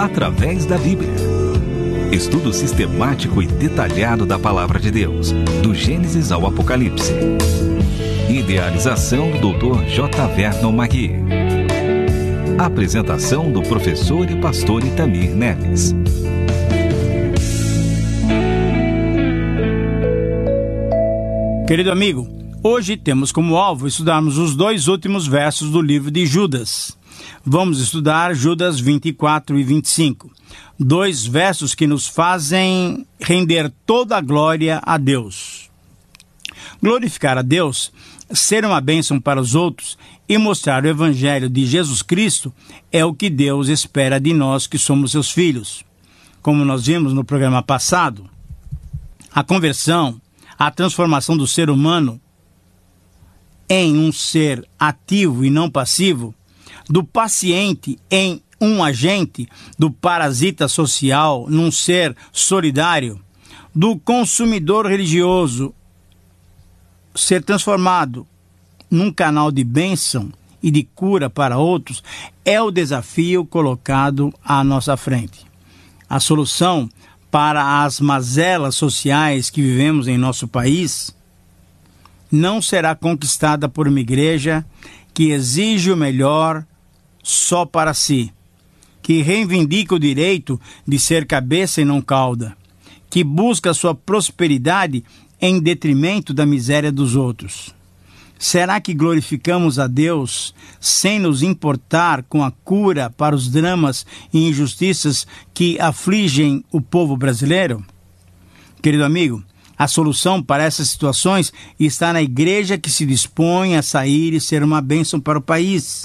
através da Bíblia. Estudo sistemático e detalhado da Palavra de Deus, do Gênesis ao Apocalipse. Idealização do Dr. J. Vernon Magui. Apresentação do professor e pastor Itamir Neves. Querido amigo, hoje temos como alvo estudarmos os 2 últimos versos do livro de Judas. Vamos estudar Judas 24 e 25. 2 versos que nos fazem render toda a glória a Deus. Glorificar a Deus, ser uma bênção para os outros e mostrar o Evangelho de Jesus Cristo é o que Deus espera de nós que somos seus filhos. Como nós vimos no programa passado, a conversão, a transformação do ser humano em um ser ativo e não passivo, do paciente em um agente, do parasita social num ser solidário, do consumidor religioso ser transformado num canal de bênção e de cura para outros, é o desafio colocado à nossa frente. A solução para as mazelas sociais que vivemos em nosso país não será conquistada por uma igreja que exige o melhor só para si, que reivindica o direito de ser cabeça e não cauda, que busca sua prosperidade em detrimento da miséria dos outros. Será que glorificamos a Deus sem nos importar com a cura para os dramas e injustiças que afligem o povo brasileiro? Querido amigo, a solução para essas situações está na igreja que se dispõe a sair e ser uma bênção para o país.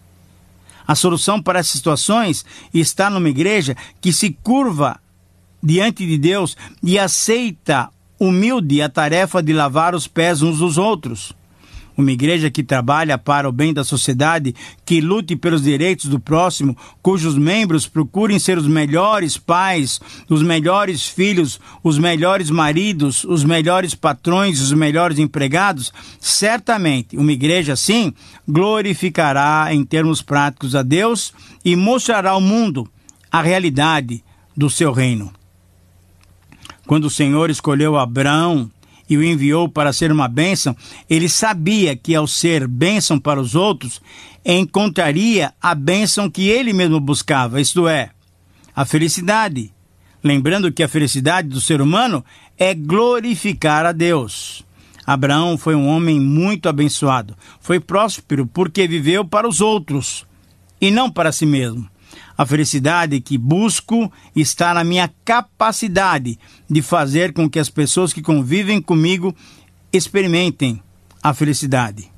A solução para essas situações está numa igreja que se curva diante de Deus e aceita humilde a tarefa de lavar os pés uns dos outros. Uma igreja que trabalha para o bem da sociedade, que lute pelos direitos do próximo, cujos membros procurem ser os melhores pais, os melhores filhos, os melhores maridos, os melhores patrões, os melhores empregados, certamente uma igreja assim glorificará em termos práticos a Deus e mostrará ao mundo a realidade do seu reino. Quando o Senhor escolheu Abraão e o enviou para ser uma bênção, ele sabia que ao ser bênção para os outros, encontraria a bênção que ele mesmo buscava, isto é, a felicidade. Lembrando que a felicidade do ser humano é glorificar a Deus. Abraão foi um homem muito abençoado. Foi próspero porque viveu para os outros e não para si mesmo. A felicidade que busco está na minha capacidade de fazer com que as pessoas que convivem comigo experimentem a felicidade.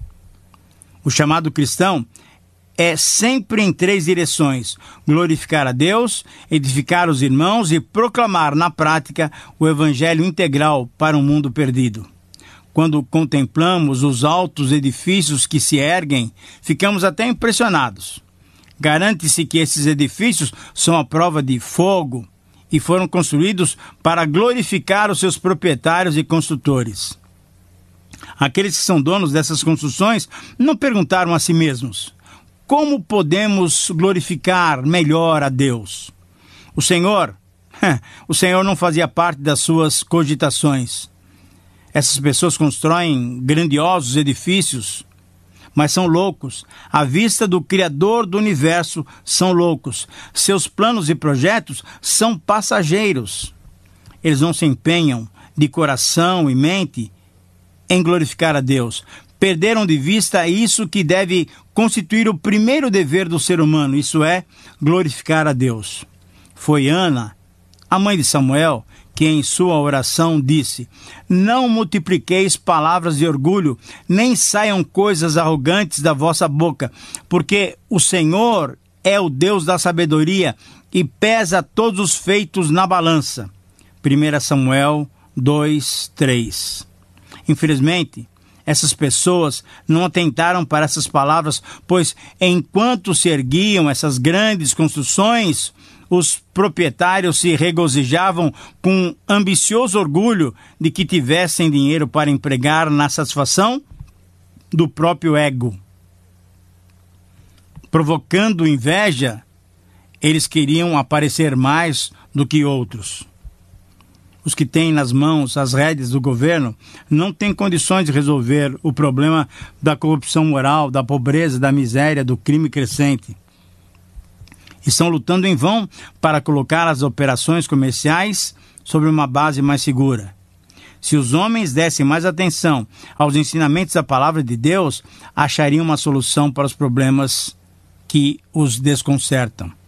O chamado cristão é sempre em 3 direções: glorificar a Deus, edificar os irmãos e proclamar na prática o evangelho integral para um mundo perdido. Quando contemplamos os altos edifícios que se erguem, ficamos até impressionados. Garante-se que esses edifícios são a prova de fogo e foram construídos para glorificar os seus proprietários e construtores. Aqueles que são donos dessas construções não perguntaram a si mesmos: como podemos glorificar melhor a Deus? O Senhor não fazia parte das suas cogitações. Essas pessoas constroem grandiosos edifícios, mas são loucos. À vista do Criador do universo, são loucos. Seus planos e projetos são passageiros. Eles não se empenham de coração e mente em glorificar a Deus. Perderam de vista isso que deve constituir o primeiro dever do ser humano, isso é, glorificar a Deus. Foi Ana, a mãe de Samuel, que em sua oração disse: não multipliqueis palavras de orgulho, nem saiam coisas arrogantes da vossa boca, porque o Senhor é o Deus da sabedoria e pesa todos os feitos na balança. 1 Samuel 2:3. Infelizmente, essas pessoas não atentaram para essas palavras, pois enquanto se erguiam essas grandes construções, os proprietários se regozijavam com ambicioso orgulho de que tivessem dinheiro para empregar na satisfação do próprio ego, provocando inveja Eles queriam aparecer mais do que outros. Os que têm nas mãos as rédeas do governo não têm condições de resolver o problema da corrupção moral, da pobreza, da miséria, do crime crescente. Estão lutando em vão para colocar as operações comerciais sobre uma base mais segura. Se os homens dessem mais atenção aos ensinamentos da palavra de Deus, achariam uma solução para os problemas que os desconcertam.